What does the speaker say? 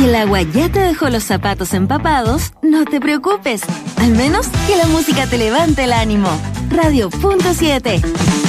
Si el agua ya te dejó los zapatos empapados, no te preocupes. Al menos que la música te levante el ánimo. Radio.7